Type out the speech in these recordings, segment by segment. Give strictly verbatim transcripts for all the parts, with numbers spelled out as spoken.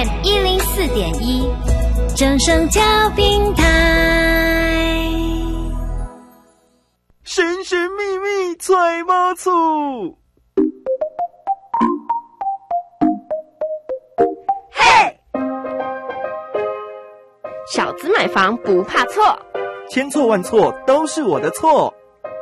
M 一零四点一，正声调平台。 神神秘秘揣猫醋， 嘿，小资买房不怕错， 千错万错都是我的错。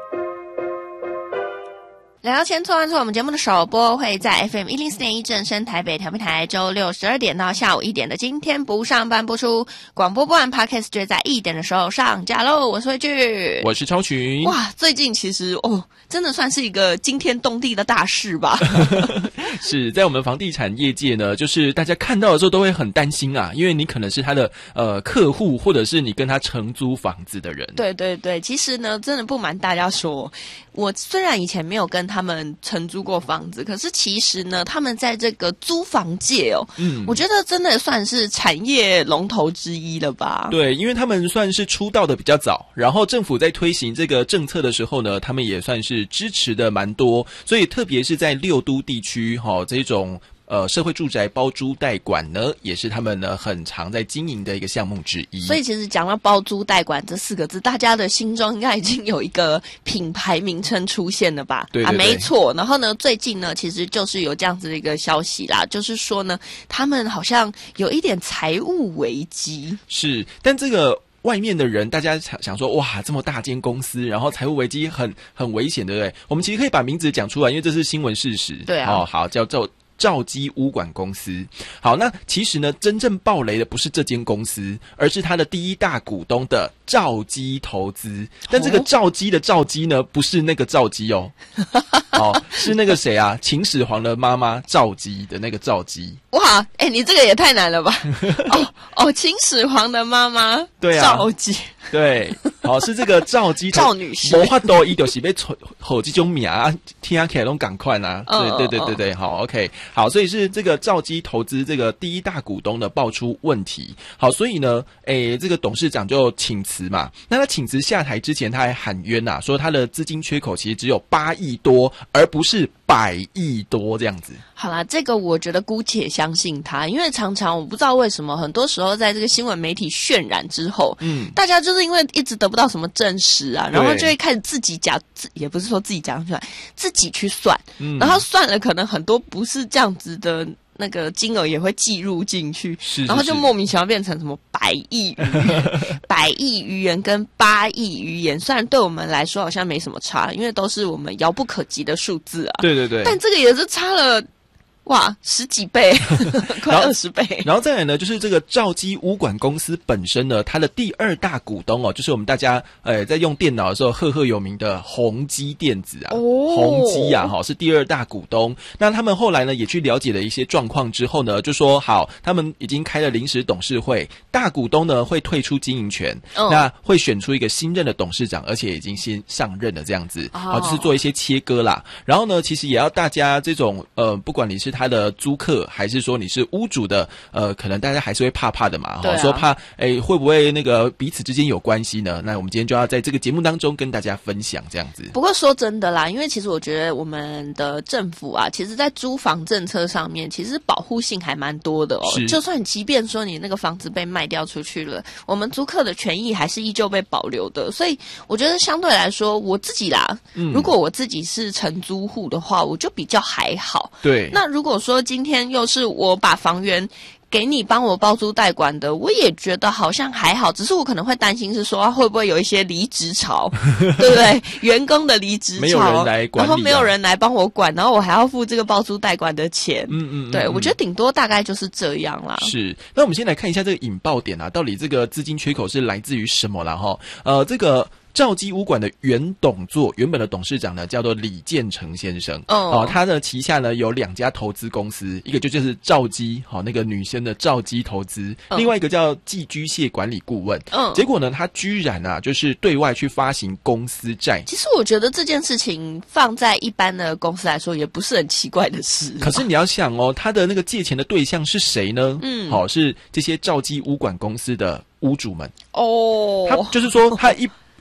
来到千错万错，我们节目的首播会在 F M 一零四点一正声台北调频台，周六十二点到下午一点的今天不上班播出，广播播完 Podcast 就会在一点的时候上架喽。我是慧聚， 我是超群。 哇，最近其实哦，真的算是一个惊天动地的大事吧。 是在我们房地产业界呢，就是大家看到的时候都会很担心啊，因为你可能是他的呃客户，或者是你跟他承租房子的人。 对对对，其实呢，真的不瞒大家说，我虽然以前没有跟他们承租过房子，可是其实呢，他们在这个租房界哦，嗯，我觉得真的算是产业龙头之一了吧。 对，因为他们算是出道的比较早，然后政府在推行这个政策的时候呢，他们也算是支持的蛮多，所以特别是在六都地区哈、哦、这种。呃，社会住宅包租代管呢，也是他们呢很常在经营的一个项目之一。 所以其实讲到包租代管这四个字，大家的心中应该已经有一个品牌名称出现了吧？ 对对对， 啊，没错。然后呢，最近呢，其实就是有这样子的一个消息啦，就是说呢，他们好像有一点财务危机。 是，但这个。外面的人，大家想想说，哇，这么大间公司，然后财务危机很很危险，对不对？我们其实可以把名字讲出来，因为这是新闻事实。 对啊。 哦，好，叫做兆基屋管公司。好，那其实呢，真正爆雷的不是这间公司，而是它的第一大股东的兆基投资。但这个兆基的兆基呢，不是那个兆基哦，哦，是那个谁啊？秦始皇的妈妈赵姬的那个赵姬。 哇，哎、欸，你这个也太难了吧？哦哦，秦始皇的妈妈， 对啊， 赵姬， 对，好、哦、是这个赵姬， 赵女士， 没法度，伊就是要吼这种名啊，听起来都赶快啊， 哦、 对对对对对，好 ，OK， 好，所以是这个兆基投资这个第一大股东的爆出问题，好，所以呢，诶，这个董事长就请辞嘛，那他请辞下台之前，他还喊冤呐、啊，说他的资金缺口其实只有八亿多，而不是百亿多这样子。 好啦，这个我觉得姑且相信他，因为常常我不知道为什么，很多时候在这个新闻媒体渲染之后，嗯，大家就是因为一直得不到什么证实啊，然后就会开始自己假，也不是说自己讲出来，自己去算，嗯，然后算了，可能很多不是这样子的。那个金额也会计入进去， 是是是， 然后就莫名其妙变成什么百亿余元、百亿余元跟八亿余元，虽然对我们来说好像没什么差，因为都是我们遥不可及的数字啊。 对对对， 但这个也是差了。哇，十几倍，快二十倍。 然后再来呢，就是这个兆基屋管公司本身呢，它的第二大股东哦，就是我们大家呃在用电脑的时候赫赫有名的宏基电子啊， 哦、 宏基啊，哈是第二大股东。那他们后来呢也去了解了一些状况之后呢，就说好，他们已经开了临时董事会，大股东呢会退出经营权，哦、那会选出一个新任的董事长，而且已经先上任了这样子，哦、啊，就是做一些切割啦。然后呢，其实也要大家这种呃，不管你是他的租客还是说你是屋主的，呃，可能大家还是会怕怕的嘛， 对啊、 说怕诶会不会那个彼此之间有关系呢？那我们今天就要在这个节目当中跟大家分享这样子。 不过说真的啦，因为其实我觉得我们的政府啊，其实在租房政策上面，其实保护性还蛮多的哦。就算即便说你那个房子被卖掉出去了，我们租客的权益还是依旧被保留的。所以我觉得相对来说，我自己啦，嗯、如果我自己是承租户的话，我就比较还好。 对。 那如果说今天又是我把房源给你帮我包租代管的，我也觉得好像还好，只是我可能会担心是说会不会有一些离职潮，对不对？员工的离职潮， 没有人来管理、啊， 然后没有人来帮我管，然后我还要付这个包租代管的钱。 嗯嗯, 嗯， 对，我觉得顶多大概就是这样啦。 是，那我们先来看一下这个引爆点啊，到底这个资金缺口是来自于什么啦齁？呃，这个。兆基屋管的原董座原本的董事长呢叫做李建成先生，哦，他的旗下呢有两家投资公司，一个就就是兆基，好、哦、那个女生的兆基投资，嗯、另外一个叫寄居蟹管理顾问。嗯，结果呢，他居然啊就是对外去发行公司债。 其实我觉得这件事情放在一般的公司来说，也不是很奇怪的事。 可是你要想哦，他的那个借钱的对象是谁呢？嗯，好、哦、是这些兆基屋管公司的屋主们。 哦， 他就是说他一。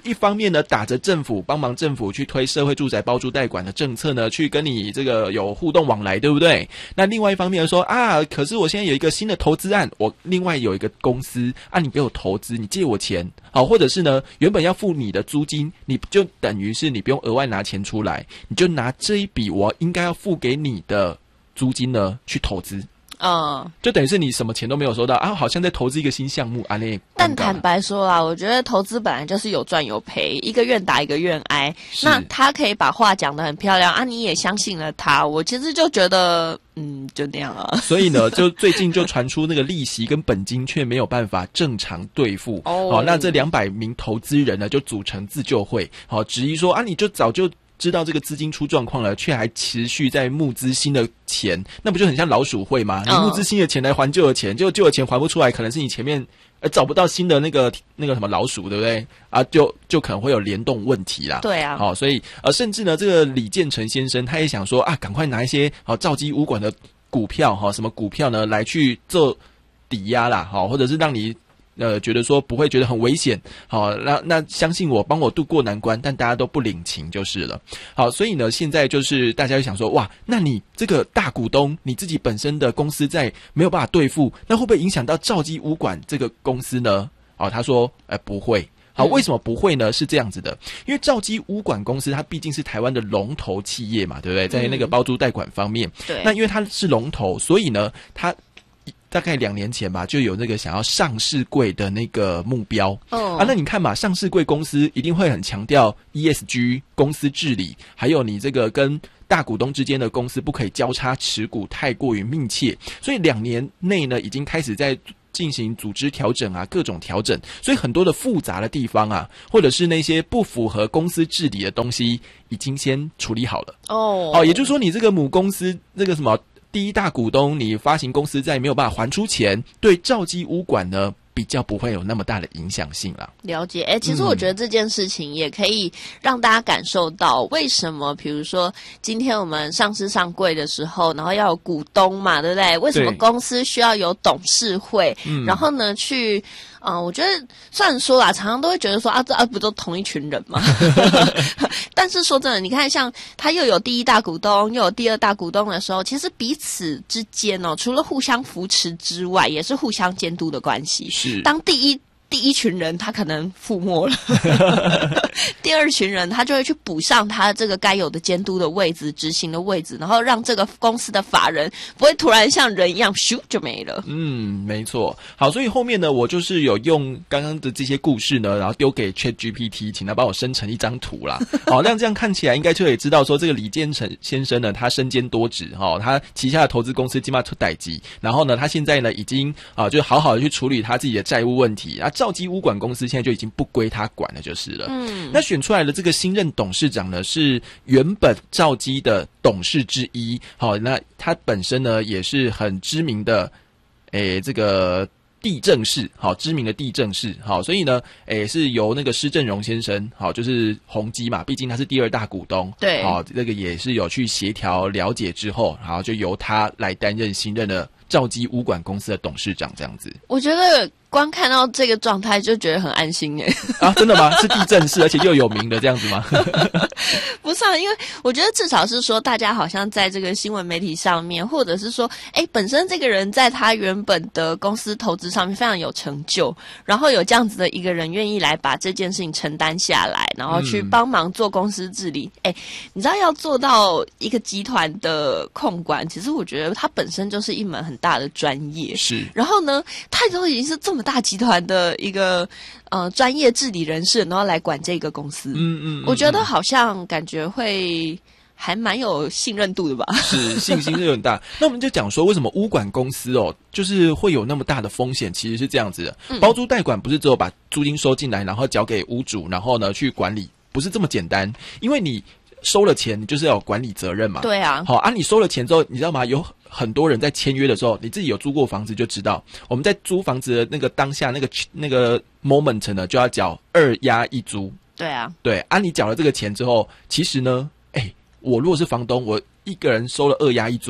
一方面呢打着政府帮忙政府去推社会住宅包租代管的政策呢，去跟你这个有互动往来，对不对？那另外一方面说啊，可是我现在有一个新的投资案，我另外有一个公司啊，你给我投资，你借我钱，好，或者是呢原本要付你的租金，你就等于是你不用额外拿钱出来，你就拿这一笔我应该要付给你的租金呢去投资。嗯，就等于是你什么钱都没有收到啊，好像在投资一个新项目啊。那但坦白说啦，我觉得投资本来就是有赚有赔，一个愿打一个愿挨。那他可以把话讲得很漂亮啊，你也相信了他，我其实就觉得嗯，就那样啊。 所以呢，就最近就传出那个利息跟本金却没有办法正常兑付。哦，好，那这两百名投资人呢，就组成自救会，好，质疑说啊，你就早就知道这个资金出状况了，却还持续在募资新的钱，那不就很像老鼠会吗？你募资新的钱来还旧的钱，结果旧的钱还不出来，可能是你前面呃找不到新的那个那个什么老鼠，对不对？啊，就就可能会有联动问题啦。 对啊， 好、哦，所以呃，甚至呢，这个李建成先生他也想说啊，赶快拿一些好兆基物管的股票哈、哦，什么股票呢，来去做抵押啦，好、哦，或者是让你。呃，觉得说不会觉得很危险，好，那那相信我，帮我渡过难关，但大家都不领情就是了。好，所以呢，现在就是大家就想说，哇，那你这个大股东，你自己本身的公司在没有办法兑付，那会不会影响到兆基物管这个公司呢？哦，他说，呃，不会。好，为什么不会呢？是这样子的，因为兆基物管公司它毕竟是台湾的龙头企业嘛，对不对？在那个包租代管方面， 对、嗯， 那因为它是龙头，所以呢，它。大概两年前吧，就有那个想要上市柜的那个目标。哦啊，那你看嘛，上市柜公司一定会很强调 E S G 公司治理，还有你这个跟大股东之间的公司不可以交叉持股太过于密切，所以两年内呢，已经开始在进行组织调整啊，各种调整，所以很多的复杂的地方啊，或者是那些不符合公司治理的东西，已经先处理好了。哦，哦，也就是说，你这个母公司那个什么。第一大股东，你发行公司在没有办法还出钱，对兆基物管呢比较不会有那么大的影响性啦。 了解，哎、欸，其实我觉得这件事情也可以让大家感受到，为什么比如说今天我们上市上柜的时候，然后要有股东嘛，对不对？为什么公司需要有董事会？然后呢，去。嗯，我觉得虽然说啦，常常都会觉得说啊，这啊不都同一群人吗？但是说真的，你看，像他又有第一大股东，又有第二大股东的时候，其实彼此之间哦，除了互相扶持之外，也是互相监督的关系。 是， 当第一。第一群人他可能覆没了，第二群人他就会去补上他这个该有的监督的位置、执行的位置，然后让这个公司的法人不会突然像人一样咻就没了。 嗯，没错。好，所以后面呢，我就是有用刚刚的这些故事呢，然后丢给 ChatGPT， 请他帮我生成一张图啦。好，那这样看起来应该就可以知道说，这个李建成先生呢，他身兼多职，哈、哦，他旗下的投资公司金马出代基，然后呢，他现在呢已经啊，就好好的去处理他自己的债务问题啊。兆基物管公司现在就已经不归他管了，就是了。嗯，那选出来的这个新任董事长呢，是原本兆基的董事之一。好，那他本身呢也是很知名的，诶，这个地政士，好，知名的地政士，好，所以呢，诶，是由那个施正荣先生，好，就是宏基嘛，毕竟他是第二大股东， 对， 好，这个也是有去协调了解之后，好，就由他来担任新任的兆基物管公司的董事长，这样子。 我觉得。光看到这个状态就觉得很安心耶啊，真的吗？是地政士而且又有名的这样子吗？ 不是啊，因为我觉得至少是说大家好像在这个新闻媒体上面，或者是说哎，本身这个人在他原本的公司投资上面非常有成就，然后有这样子的一个人愿意来把这件事情承担下来，然后去帮忙做公司治理。哎、嗯，你知道要做到一个集团的控管，其实我觉得它本身就是一门很大的专业。 是， 然后呢，他都已经是这么大集团的一个呃专业治理人士，然后来管这个公司，嗯 嗯, 嗯，我觉得好像感觉会还蛮有信任度的吧？ 是，信心是很大。那我们就讲说，为什么物管公司哦，就是会有那么大的风险？其实是这样子的，嗯、包租代管不是只有把租金收进来，然后交给屋主，然后呢去管理，不是这么简单，因为你。收了钱，你就是要有管理责任嘛。 对啊。 好啊，你收了钱之后，你知道吗？有很多人在签约的时候，你自己有租过房子就知道，我们在租房子的那个当下，那个那个 moment 呢，就要缴二押一租。 对啊。 对啊，你缴了这个钱之后，其实呢，哎，我如果是房东，我一个人收了二押一租，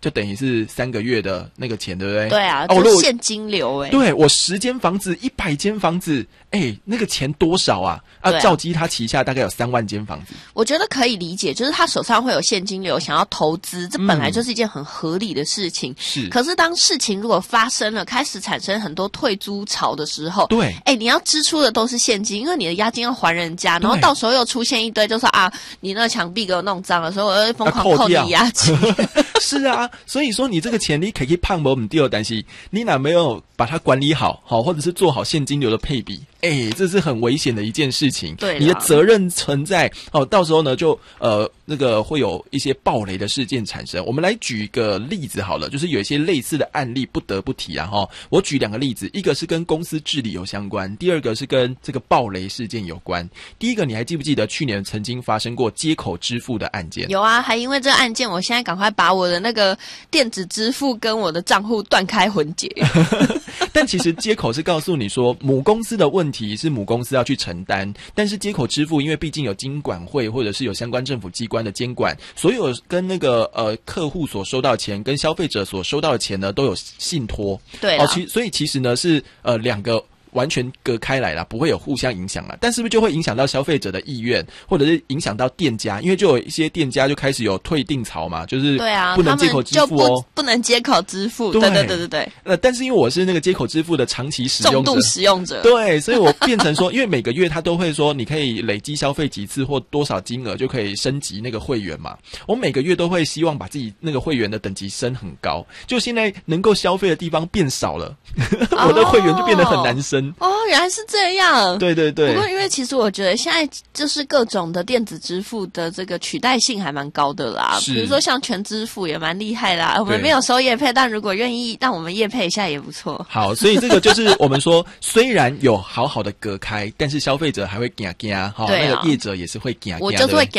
就等于是三个月的那个钱，对不对？ 对啊， 哦、 就现金流哎、欸。 对，我十间房子、一百间房子，哎，那个钱多少啊？啊， 啊兆基他旗下大概有三万间房子。 我觉得可以理解，就是他手上会有现金流，想要投资，这本来就是一件很合理的事情。 嗯、是。 可是当事情如果发生了，开始产生很多退租潮的时候， 对， 哎，你要支出的都是现金，因为你的押金要还人家，然后到时候又出现一堆，就说啊，你那个墙壁给我弄脏了，所以我要疯狂扣你押金。 是啊，所以说你这个钱你可以胖不唔掉，但是你哪没有把它管理好，好或者是做好现金流的配比，哎，这是很危险的一件事情。 对， 你的责任存在哦，到时候呢就呃那个会有一些暴雷的事件产生。我们来举一个例子好了，就是有一些类似的案例不得不提啊哈。我举两个例子，一个是跟公司治理有相关，第二个是跟这个暴雷事件有关。第一个你还记不记得去年曾经发生过街口支付的案件？ 有啊，还因为这个案件，我现在赶快把我的那个电子支付跟我的账户断开混解。 但其实街口是告诉你说，母公司的问题是母公司要去承担，但是街口支付因为毕竟有金管会或者是有相关政府机关的监管，所有跟那个呃客户所收到的钱跟消费者所收到的钱呢都有信托。 对哦，其所以其实呢是呃两个完全隔开来啦，不会有互相影响啦。但是不是就会影响到消费者的意願，或者是影响到店家？因为就有一些店家就开始有退订潮嘛，就是对啊， 不能街口支付哦， 不, 不能街口支付。 对对对对对对。 呃，但是因为我是那个街口支付的长期使用者， 重度使用者， 对，所以我变成说，因为每个月他都会说，你可以累积消费几次或多少金额就可以升级那个会员嘛。我每个月都会希望把自己那个会员的等级升很高，就现在能够消费的地方变少了，我的会员就变得很难升。 哦，原来是这样。 对对对。 不过因为其实我觉得现在就是各种的电子支付的这个取代性还蛮高的啦，比如说像全支付也蛮厉害啦。我们没有收业配，但如果愿意让我们业配一下也不错。 好，所以这个就是我们说，虽然有好好的隔开，但是消费者还会惊惊哈，那个业者也是会惊惊， 我就是会